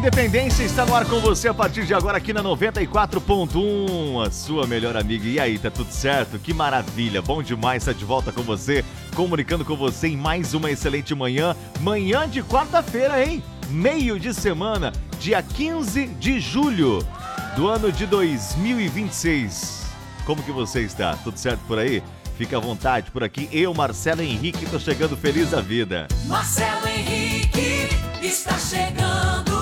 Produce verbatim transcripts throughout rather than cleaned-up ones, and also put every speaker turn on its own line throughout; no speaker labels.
Independência está no ar com você a partir de agora aqui na noventa e quatro ponto um, a sua melhor amiga. E aí, tá tudo certo? Que maravilha, bom demais estar de volta com você, comunicando com você em mais uma excelente manhã, manhã de quarta-feira, hein? Meio de semana, dia quinze de julho do ano de dois mil e vinte e seis. Como que você está? Tudo certo por aí? Fica à vontade, por aqui eu, Marcelo Henrique, tô chegando feliz da vida.
Marcelo Henrique está chegando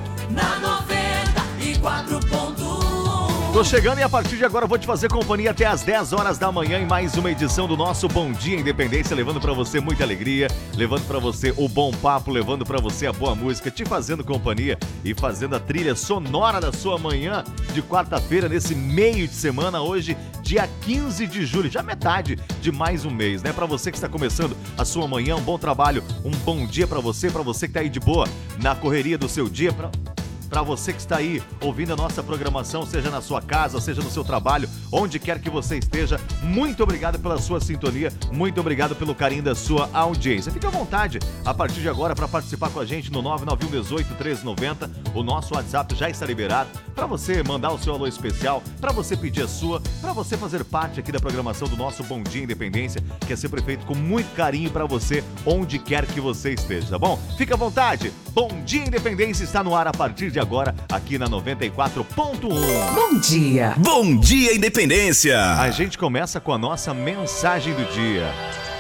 na noventa e quatro ponto um.
Tô chegando e a partir de agora eu vou te fazer companhia até às dez horas da manhã em mais uma edição do nosso Bom Dia Independência, levando pra você muita alegria, levando pra você o bom papo, levando pra você a boa música, te fazendo companhia e fazendo a trilha sonora da sua manhã de quarta-feira, nesse meio de semana, hoje, dia quinze de julho, já metade de mais um mês, né? Pra você que está começando a sua manhã, um bom trabalho, um bom dia pra você, pra você que tá aí de boa na correria do seu dia, pra... Para você que está aí ouvindo a nossa programação, seja na sua casa, seja no seu trabalho, onde quer que você esteja, muito obrigado pela sua sintonia, muito obrigado pelo carinho da sua audiência. Fique à vontade a partir de agora para participar com a gente no nove nove um um oito, treze noventa. O nosso WhatsApp já está liberado para você mandar o seu alô especial, para você pedir a sua, para você fazer parte aqui da programação do nosso Bom Dia Independência, que é sempre feito com muito carinho para você, onde quer que você esteja, tá bom? Fique à vontade. Bom Dia Independência está no ar a partir de agora, aqui na noventa e quatro ponto um.
Bom dia.
Bom Dia Independência.
A gente começa com a nossa mensagem do dia.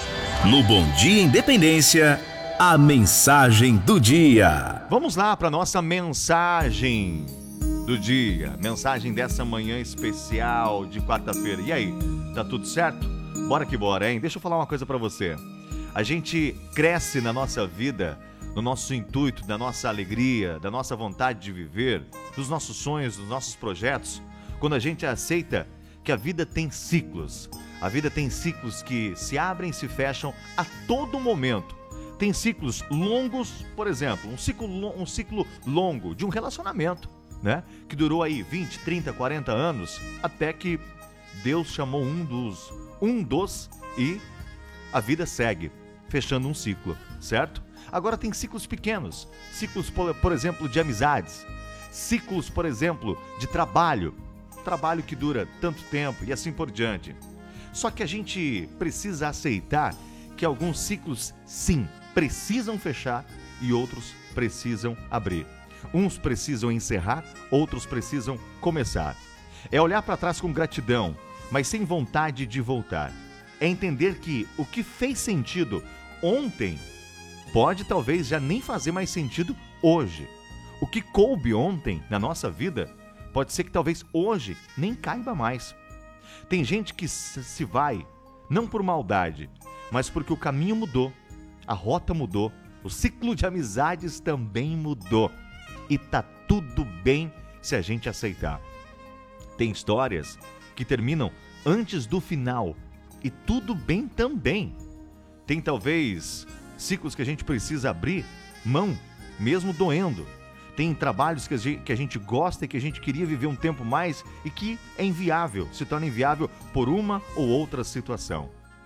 No Bom Dia Independência, a mensagem do dia.
Vamos lá para nossa mensagem do dia. Mensagem dessa manhã especial de quarta-feira. E aí, tá tudo certo? Bora que bora, hein? Deixa eu falar uma coisa para você. A gente cresce na nossa vida, no nosso intuito, da nossa alegria, da nossa vontade de viver, dos nossos sonhos, dos nossos projetos, quando a gente aceita que a vida tem ciclos. A vida tem ciclos que se abrem e se fecham a todo momento. Tem ciclos longos, por exemplo, um ciclo, um ciclo longo de um relacionamento, né? Que durou aí vinte, trinta, quarenta anos, até que Deus chamou um dos, um dos e a vida segue, fechando um ciclo, certo? Agora tem ciclos pequenos, ciclos, por, por exemplo, de amizades, ciclos, por exemplo, de trabalho, trabalho que dura tanto tempo e assim por diante. Só que a gente precisa aceitar que alguns ciclos, sim, precisam fechar e outros precisam abrir. Uns precisam encerrar, outros precisam começar. É olhar para trás com gratidão, mas sem vontade de voltar. É entender que o que fez sentido ontem pode talvez já nem fazer mais sentido hoje. O que coube ontem na nossa vida pode ser que talvez hoje nem caiba mais. Tem gente que se vai, não por maldade, mas porque o caminho mudou, a rota mudou, o ciclo de amizades também mudou. E tá tudo bem se a gente aceitar. Tem histórias que terminam antes do final e tudo bem também. Tem talvez ciclos que a gente precisa abrir mão, mesmo doendo. Tem trabalhos que a, gente, que a gente gosta e que a gente queria viver um tempo mais e que é inviável, se torna inviável por uma ou outra situação.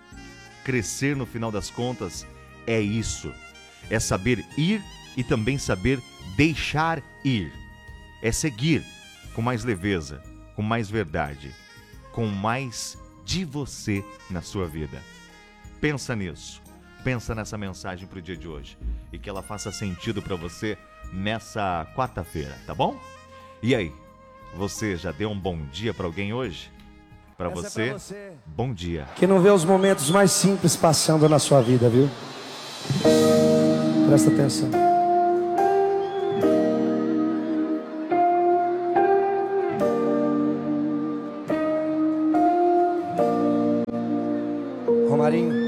Crescer, no final das contas, é isso. É saber ir e também saber deixar ir. É seguir com mais leveza, com mais verdade, com mais de você na sua vida. Pensa nisso. Pensa nessa mensagem para o dia de hoje e que ela faça sentido para você nessa quarta-feira, tá bom? E aí, você já deu um bom dia para alguém hoje? Para você, é você, bom dia.
Que não vê os momentos mais simples passando na sua vida, viu? Presta atenção. Romarinho.